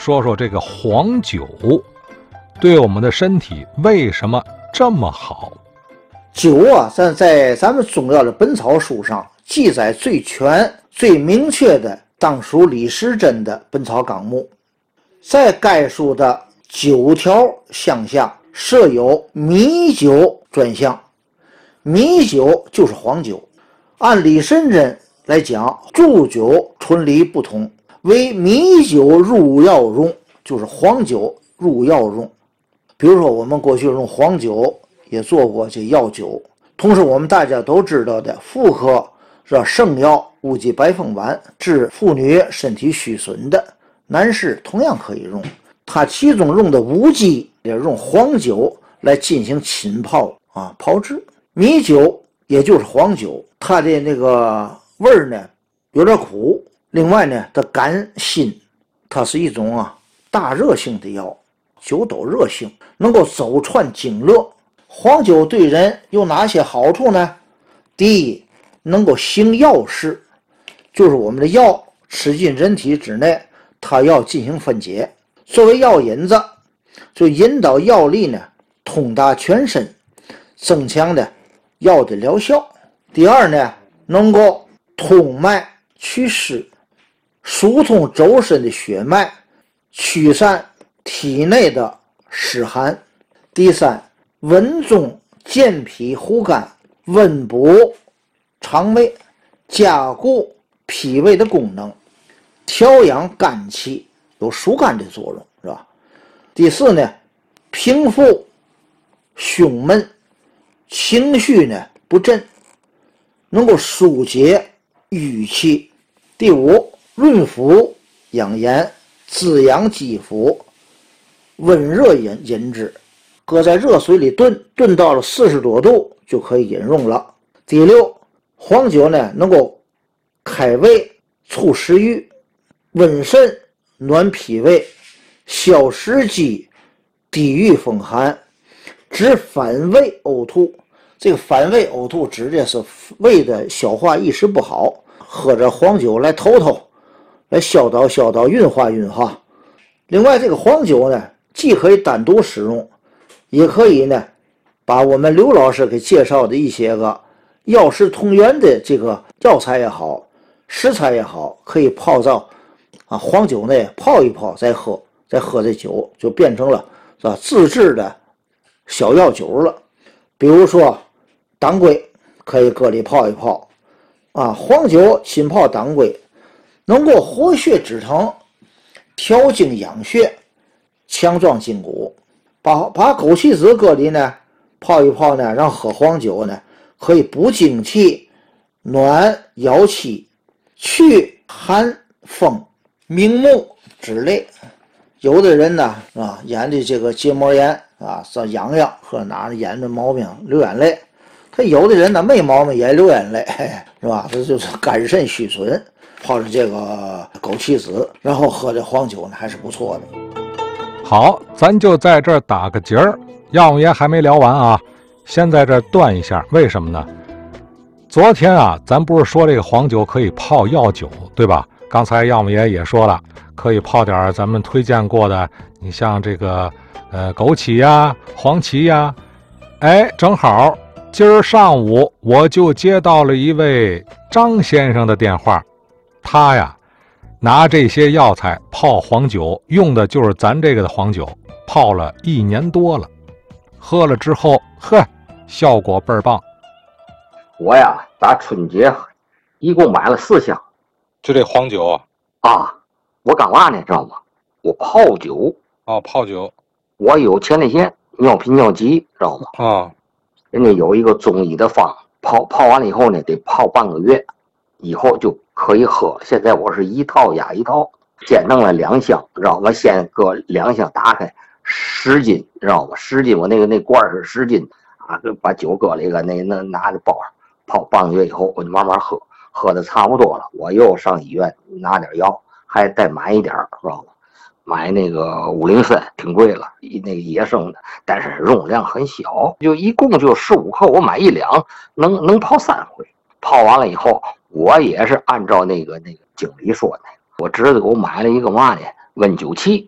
说说这个黄酒对我们的身体为什么这么好。 酒啊，在咱们中药的本草书上记载最全最明确的当属李时珍的《本草纲目》。在该书的9条项下设有米酒专项，米酒就是黄酒。按李时珍来讲，诸酒纯理不同，为米酒入药用，就是黄酒入药用。比如说我们过去用黄酒也做过这药酒，同时我们大家都知道的妇科是圣药乌鸡白凤丸，治妇女身体虚损的，男士同样可以用。它其中用的乌鸡也用黄酒来进行浸泡炮制。米酒也就是黄酒，它的那个味儿呢有点苦，另外呢它甘辛，它是一种大热性的药，酒都热性，能够走窜经络。黄酒对人有哪些好处呢？第一，能够行药事，就是我们的药吃进人体之内，它要进行分解，作为药引子，就引导药力呢通达全身，增强的药的疗效。第二呢，能够通脉祛湿，疏通周身的血脉，驱散体内的湿寒。第三，温中健脾护肝，温补肠胃，加固脾胃的功能，调养肝气，有疏肝的作用，是吧？第四呢，平复胸闷，情绪呢不振，能够疏解郁气。第五，润肤养颜，滋养肌肤，温热饮之，搁在热水里炖到了40多度就可以饮用了。第六，黄酒呢能够开胃促食欲，温肾暖脾胃，消食积，抵御风寒，治反胃呕吐。这个反胃呕吐指的是胃的消化一时不好，喝着黄酒来透来消导运化。另外这个黄酒呢既可以单独使用，也可以呢把我们刘老师给介绍的一些个药食同源的这个药材也好，食材也好，可以泡到黄酒内泡一泡再喝这酒，就变成了是吧自制的小药酒了。比如说当归可以搁里泡一泡黄酒浸泡当归能够活血止疼，调经养血，强壮筋骨。把枸杞子搁里呢泡一泡呢，让喝黄酒呢可以补精气，暖腰气，去寒风，明目之类。有的人呢眼的这个结膜炎痒痒，或者哪眼的毛病流眼泪，他有的人呢没毛病也流眼泪，是吧？这就是肝肾虚损，泡着这个枸杞子，然后喝这黄酒呢还是不错的。 好，咱就在这儿打个结儿，药王爷还没聊完先在这儿断一下。为什么呢？昨天咱不是说这个黄酒可以泡药酒，对吧？刚才药王爷也说了，可以泡点咱们推荐过的，你像这个枸杞呀、黄芪呀。正好今儿上午我就接到了一位张先生的电话，他拿这些药材泡黄酒，用的就是咱这个的黄酒，泡了1年多了，喝了之后效果倍儿棒。 我打春节一共买了4箱， 就这黄酒我干嘛呢知道吗？我泡酒。 泡酒。 我有前列腺、尿频尿急，知道吗？人家有一个中医的方，泡完了以后呢得泡半个月，以后就可以喝。现在我是一套压一套，先弄了2箱，知道吗？先搁2箱打开10斤，知道吗？10斤，我那罐是10斤把酒搁了一个那拿着包泡半个月以后，我就慢慢喝，喝的差不多了，我又上医院拿点药，还再买一点，知道吗？买那个503，挺贵了，那个野生的，但是容量很小，就一共就15克，我买1两，能泡3回。泡完了以后，我也是按照那个经理说的，我侄子给我买了一个嘛呢温酒器，